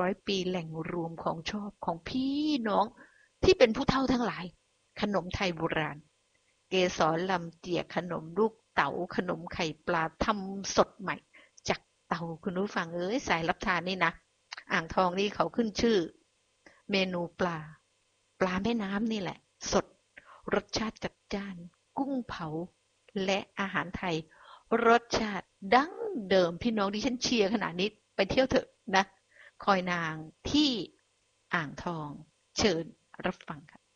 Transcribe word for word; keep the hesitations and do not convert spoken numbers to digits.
อยปีแหล่งรวมของชอบของพี่น้องที่เป็นผู้เฒ่าทั้งหลายขนมไทยโบราณเกสรลำเจียกขนมลูกเต๋าขนมไข่ปลาทำสดใหม่จากเตาคุณผู้ฟังเอ้ยสายรับทานนี่นะอ่างทองนี่เขาขึ้นชื่อเมนูปลาปลาแม่น้ำนี่แหละสดรสชาติจัดจ้านกุ้งเผาและอาหารไทยรสชาติดั้งเดิมพี่น้องดิฉันเชียร์ขนาดนี้ไปเที่ยวเถอะนะคอยนางที่อ่างทองเชิญรับฟังค่ะ